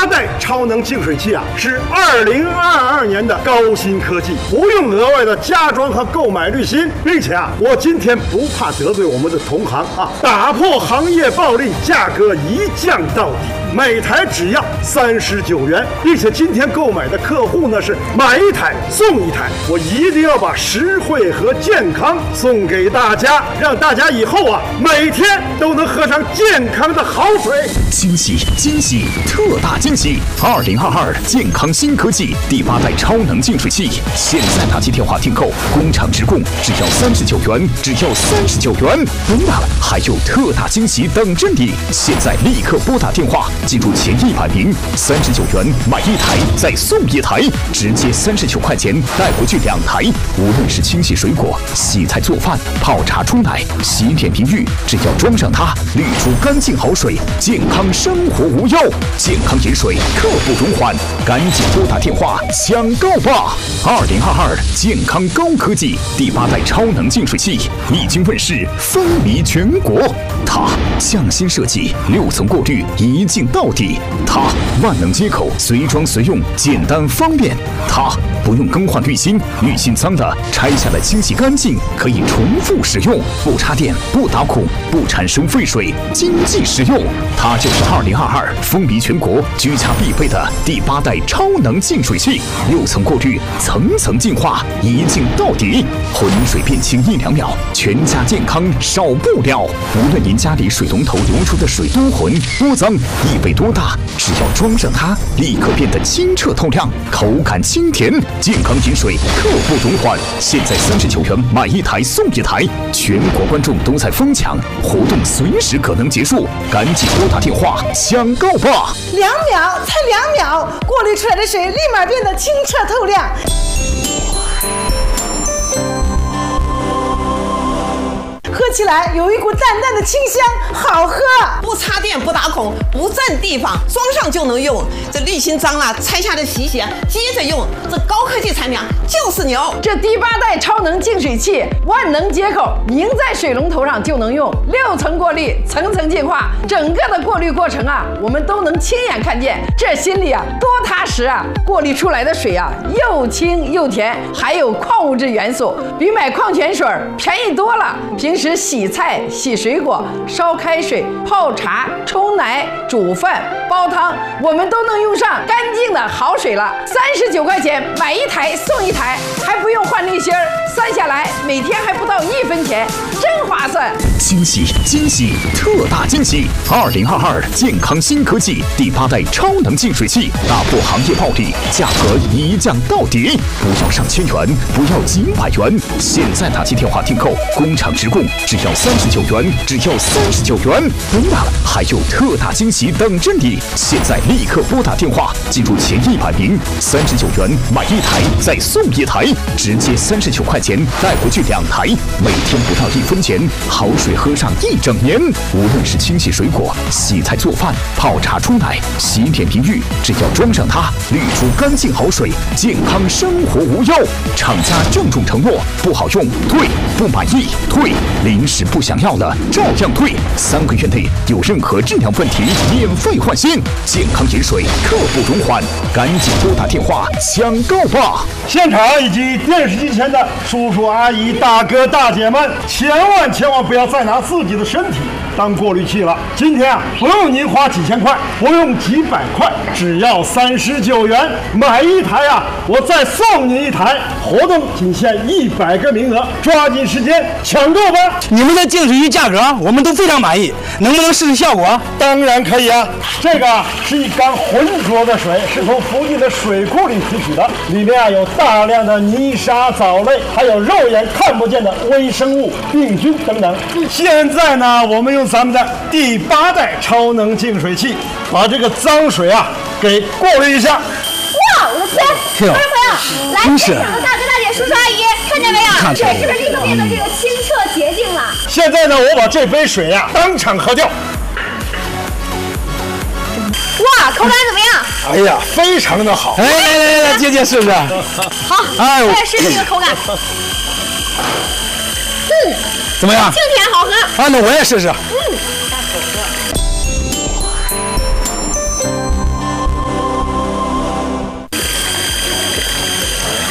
代超能净水器啊，是2022年的高新科技，不用额外的加装和购买滤芯，并且啊，我今天不怕得罪我们的同行啊，打破行业暴利，价格一降到底。每台只要39元，并且今天购买的客户呢是买一台送一台，我一定要把实惠和健康送给大家，让大家以后啊每天都能喝上健康的好水。 惊喜惊喜，特大惊喜！2022健康新科技第8代超能净水器，现在打起电话订购，工厂直供，只要39元，只要39元！不要了，还有特大惊喜等着你！现在立刻拨打电话。记住前100名，39元买一台再送一台，直接39块钱带回去2台。无论是清洗水果、洗菜做饭、泡茶冲奶、洗脸淋浴，只要装上它，滤出干净好水，健康生活无忧。健康饮水，刻不容缓，赶紧拨打电话抢购吧！2022健康高科技第8代超能净水器已经问世，风靡全国。它匠心设计，6层过滤，一镜到底。它万能接口，随装随用，简单方便。它不用更换滤芯，滤芯脏的拆下来清洗干净，可以重复使用，不插电，不打孔，不产生废水，经济实用。它就是2022风靡全国、居家必备的第8代超能净水器，6层过滤，层层净化，一镜到底，浑水变清1-2秒，全家健康少不了。无论您家里水龙头流出的水多浑多脏，易被多大，只要装上它，立刻变得清澈透亮，口感清甜，健康饮水刻不容缓。现在39元买一台送一台，全国观众都在疯抢，活动随时可能结束，赶紧拨打电话抢购吧 ！2秒，才2秒，过滤出来的水立马变得清澈透亮。喝起来有一股淡淡的清香，好喝。 不插电，不打孔，不占地方，装上就能用。这滤芯脏了，拆下来洗洗，接着用。这高科技产品就是牛。 这第8代超能净水器，万能接口，拧在水龙头上就能用，6层过滤，层层净化，整个的过滤过程啊，我们都能亲眼看见，这心里啊多踏实啊！过滤出来的水啊，又清又甜，还有矿物质元素，比买矿泉水便宜多了。平时洗菜、洗水果、烧开水、泡茶、冲奶、煮饭、煲汤，我们都能用上干净的好水了。39块钱买一台送一台，还不用换滤芯儿，算下来每天还不到1分钱，真划算！ 惊喜惊喜，特大惊喜！2022健康新科技第8代超能净水器，打破行业暴利，价格一降到底，不要上千元，不要几百元，现在打起电话订购，工厂直供，只要39元，只要39元！不要了，还有特大惊喜等着你！现在立刻拨打电话，记住前100名，39元买一台再送一台，直接39块钱带回去2台，每天不到1分钱，好水喝上1整年。无论是清洗水果、洗菜做饭、泡茶冲奶、洗脸淋浴，只要装上它，滤出干净好水，健康生活无忧。厂家郑重承诺，不好用退，不满意退，临时不想要了照样退，3个月内有任何质量问题免费换新。健康饮水刻不容缓，赶紧拨打电话抢购吧！ 现场以及电视机前的叔叔阿姨、大哥大姐们，千万不要再拿自己的身体当过滤器了。今天啊，不用您花几千块，不用几百块，只要39元买一台啊，我再送您一台。活动仅限100个名额，抓紧时间抢购吧！ 你们的净水器价格我们都非常满意，能不能试试效果？ 当然可以啊！这个是一缸浑浊的水，是从附近的水库里提取的，里面啊有大量的泥沙、藻类，还有肉眼看不见的微生物、病菌等等。现在呢，我们用咱们的第8代超能净水器，把这个脏水啊给过滤一下。 哇，我的天！观众朋友，来现场的大哥大姐、叔叔阿姨，看见没有？水是不是立刻变得这个清澈洁净了？ 现在呢，我把这杯水呀当场喝掉。 哇，口感怎么样？ 哎呀，非常的好！ 来，姐试试。 好，我也试试这个口感。 怎么样？ 清甜好喝。 啊，那我也试试。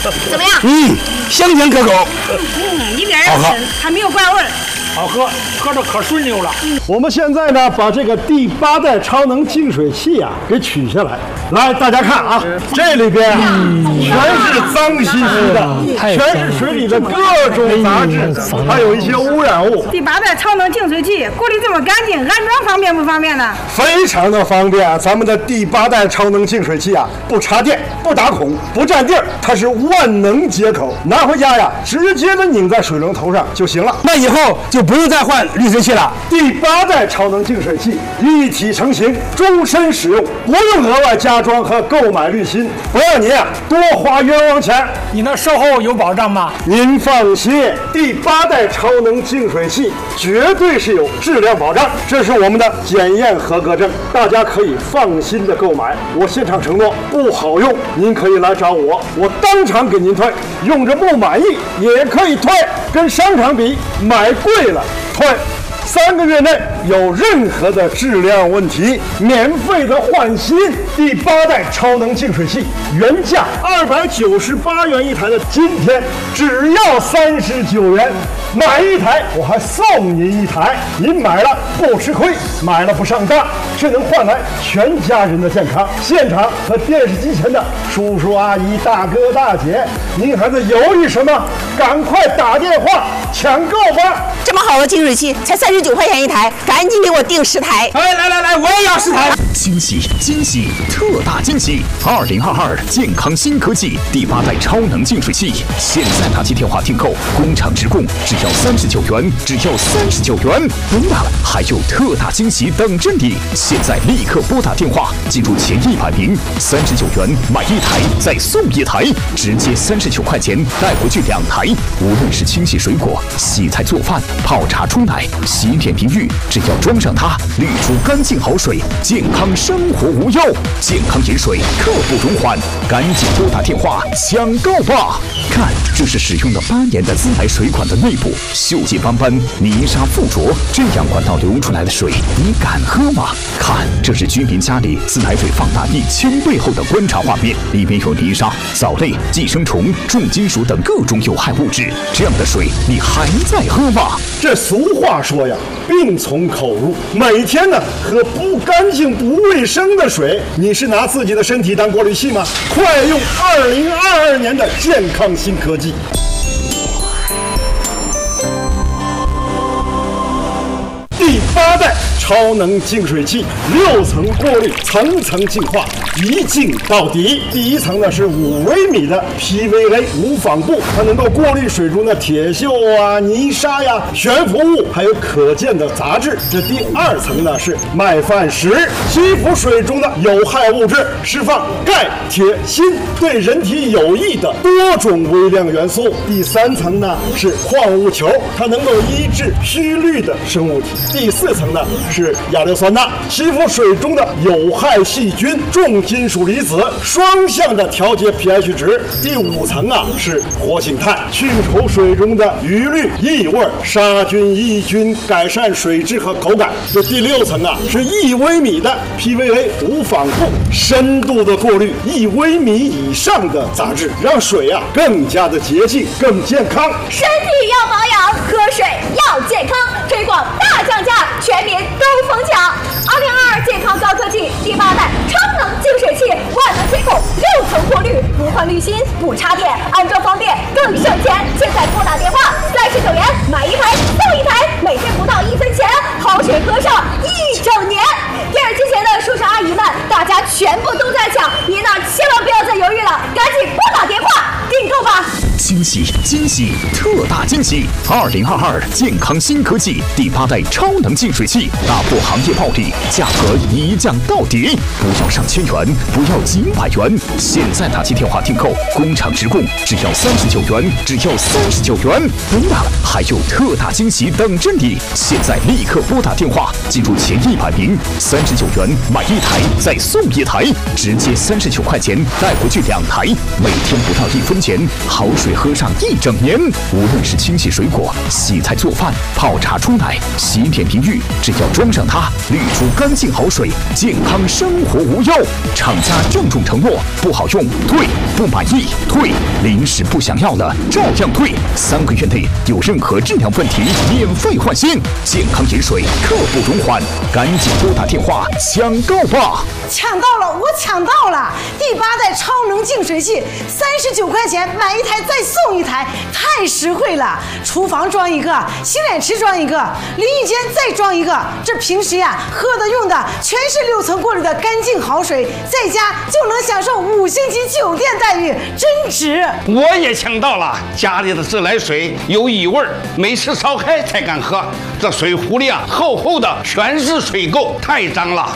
怎么样？ 香甜可口。 一点也不深，还没有怪味儿。 好喝，喝着可顺溜了。 我们现在呢，把这个第8代超能净水器啊给取下来。来，大家看啊，这里边全是脏兮兮的，全是水里的各种杂质，还有一些污染物。 第8代超能净水器过滤这么干净，安装方便不方便呢？ 非常的方便。咱们的第8代超能净水器啊，不插电，不打孔，不占地儿，它是万能接口，拿回家呀，直接的拧在水龙头上就行了。 那以后就不用再换滤水器了。 第8代超能净水器一体成型，终身使用，不用额外加装和购买滤芯，不让您啊多花冤枉钱。 你那售后有保障吗？ 您放心，第8代超能净水器绝对是有质量保障，这是我们的检验合格证，大家可以放心的购买。我现场承诺，不好用您可以来找我，我当场给您退。用着不满意也可以退，跟商场比买贵了退。3个月内有任何的质量问题，免费的换新。第8代超能净水器原价298元一台的，今天只要39元，买一台我还送您一台。您买了不吃亏，买了不上当，却能换来全家人的健康。现场和电视机前的叔叔阿姨、大哥大姐，您还在犹豫什么？赶快打电话抢购吧！ 这么好的净水器才39块钱一台，赶紧给我订10台。 哎，来，我也要10台。 惊喜惊喜，特大惊喜！2022健康新科技第8代超能净水器，现在打起电话订购，工厂直供，只要39元，只要39元。不大了，还有特大惊喜等着你！现在立刻拨打电话，记住前100名，39元买1台再送1台，直接39块钱带回去2台。无论是清洗水果、洗菜做饭、泡茶冲奶、洗脸淋浴，只要装上它，滤出干净好水，健康生活无忧。健康饮水刻不容缓，赶紧拨打电话抢购吧！看，这是使用了8年的自来水管的内部，锈迹斑斑，泥沙附着，这样管道流出来的水，你敢喝吗？看，这是居民家里自来水放大1000倍后的观察画面，里面有泥沙、藻类、寄生虫、重金属等各种有害物质，这样的水你还在喝吗？ 这俗话说呀，病从口入。每天呢喝不干净、不卫生的水，你是拿自己的身体当过滤器吗？快用2022年的健康新科技。第8代超能净水器6层过滤，层层净化，一净到底。第1层呢是5微米的 PVA 无纺布，它能够过滤水中的铁锈啊、泥沙呀、悬浮物，还有可见的杂质。这第2层呢是麦饭石，吸附水中的有害物质，释放钙、铁、锌，对人体有益的多种微量元素。第3层呢是矿物球，它能够抑制虚氯的生物体。第4层呢是亚硫酸钠，吸附水中的有害细菌、重金属离子，双向的调节 pH 值。第5层啊是活性炭，去除水中的余氯、异味、杀菌抑菌，改善水质和口感。这第6层啊是1微米的 PVA 无纺布，深度的过滤1微米以上的杂质，让水啊更加的洁净、更健康。 身体要保养，喝水要健康，推广大降价，全民都疯抢。2022健康高科技第8代超能净水器，万能接口，6层过滤，不换滤芯，不插电，安装方便更省钱。现在拨打电话39元买1台送1台，每天不到1分钱，好水喝上1整年。电视机前的叔叔阿姨们，大家全部都在抢，您呢千万不要再犹豫了，赶紧拨打电话订购吧。 惊喜惊喜，特大惊喜！2022健康新科技第8代超能净水器，打破行业暴利，价格一降到底，不要上千元，不要几百元，现在打起电话订购，工厂直供，只要39元，只要39元。不大了，还有特大惊喜等着你！现在立刻拨打电话，记住前100名，39元买1台再送1台，直接39块钱带回去2台，每天不到1分钱，好水喝喝上1整年。无论是清洗水果、洗菜做饭、泡茶冲奶、洗脸淋浴，只要装上它，滤出干净好水，健康生活无忧。厂家郑重承诺，不好用退，不满意退，临时不想要了照样退，3个月内有任何质量问题免费换新。健康饮水刻不容缓，赶紧拨打电话抢购吧！ 抢到了，我抢到了！第8代超能净水器，39块钱买1台再送1台，太实惠了！厨房装一个，洗脸池装一个，淋浴间再装一个。这平时呀喝的用的全是6层过滤的干净好水，在家就能享受5星级酒店待遇，真值！ 我也抢到了，家里的自来水有异味，每次烧开才敢喝。这水壶里啊厚厚的全是水垢，太脏了。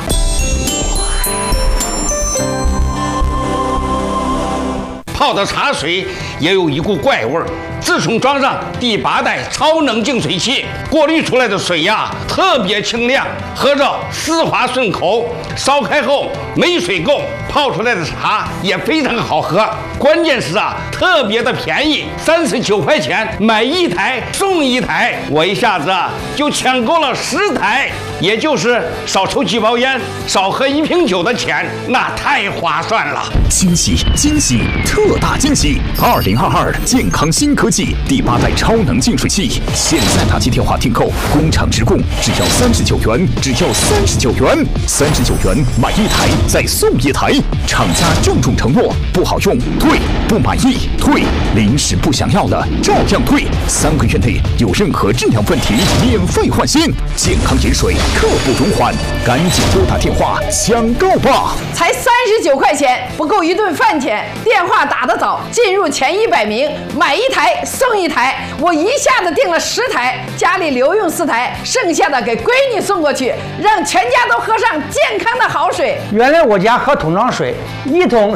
泡的茶水也有一股怪味儿。自从装上第8代超能净水器，过滤出来的水呀特别清亮，喝着丝滑顺口，烧开后没水垢，泡出来的茶也非常好喝。关键是啊特别的便宜，39块钱买1台送1台，我一下子就抢购了10台，也就是少抽几包烟，少喝1瓶酒的钱，那太划算了。 惊喜惊喜特大惊喜！2022健康新科技第8代超能净水器，现在打起电话订购，工厂直供，只要39元，只要39元，39元买1台再送1台。厂家郑重承诺，不好用退，不满意退，临时不想要了照样退，3个月内有任何质量问题免费换新。健康饮水刻不容缓，赶紧拨打电话抢购吧！ 才39块钱，不够1顿饭钱。电话打得早，进入前100名，买1台送1台。我一下子订了10台，家里留用4台，剩下的给闺女送过去，让全家都喝上健康的好水。 原来我家喝桶装水，1桶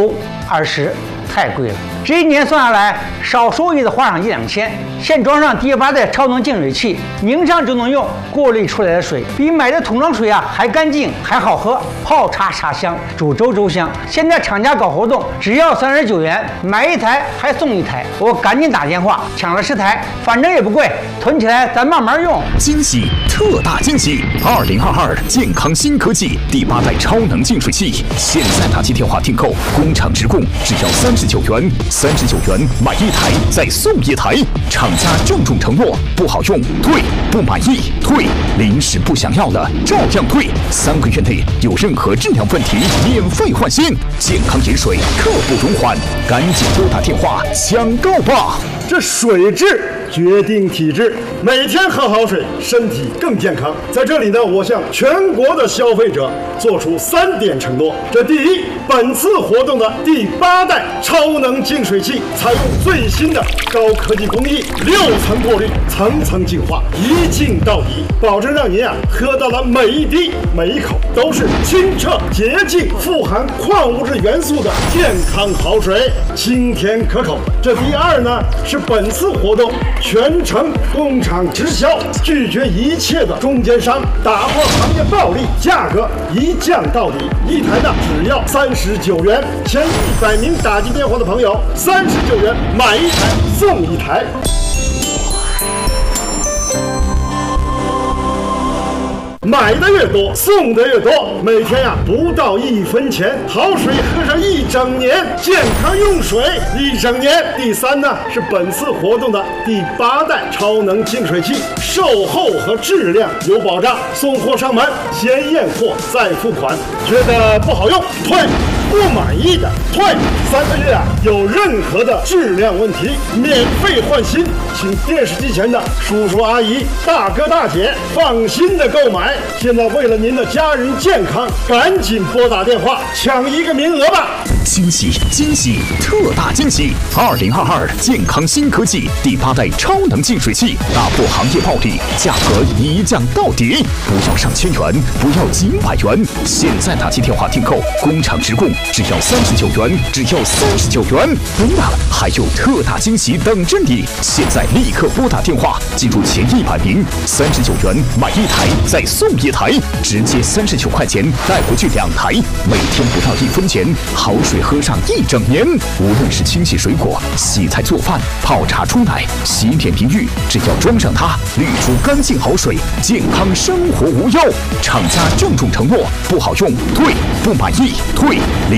15、20，太贵了。这1年算下来，少收益的花上1-2千。现装上第8代超能净水器，拧上就能用，过滤出来的水比买的桶装水啊还干净还好喝，泡茶茶香，煮粥粥香。现在厂家搞活动，只要39元买1台还送1台，我赶紧打电话抢了10台，反正也不贵，囤起来咱慢慢用。 惊喜特大惊喜！2022健康新科技第8代超能净水器，现在打起电话订购，工厂直供，只要39元，39元买1台再送1台。厂家郑重承诺，不好用退，不满意退，临时不想要了照样退，3个月内有任何质量问题免费换新。健康饮水刻不容缓，赶紧拨打电话抢购吧！ 这水质决定体质，每天喝好水，身体更健康。在这里呢，我向全国的消费者做出3点承诺。这第一，本次活动的第8代超能净水器采用最新的高科技工艺，6层过滤，层层净化，一净到底，保证让您喝到的每一滴每一口都是清澈洁净、富含矿物质元素的健康好水，清甜可口。这第2呢，是本次活动全程工厂直销，拒绝一切的中间商，打破行业暴利，价格一降到底，1台呢只要39元，前100名打进电话的朋友，39元买1台送1台。买的越多，送的越多，每天不到1分钱，好水喝上1整年，健康用水1整年。第3呢，是本次活动的第8代超能净水器，售后和质量有保障，送货上门先验货再付款，觉得不好用退，不满意的退，3个月有任何的质量问题免费换新，请电视机前的叔叔阿姨、大哥大姐放心的购买。现在为了您的家人健康，赶紧拨打电话抢1个名额吧！ 惊喜惊喜特大惊喜！2022健康新科技第8代超能净水器，打破行业暴利，价格一降到底，不要上千元，不要几百元， 现在打起电话订购，工厂直供，只要39元，只要39元。不要，还有特大惊喜等着你！现在立刻拨打电话，进入前100名，39元买1台再送1台，直接39块钱带回去2台，每天不到1分钱，好水喝上1整年。无论是清洗水果、洗菜做饭、泡茶冲奶、洗脸淋浴，只要装上它，滤出干净好水，健康生活无忧。厂家郑重承诺，不好用退，不满意退。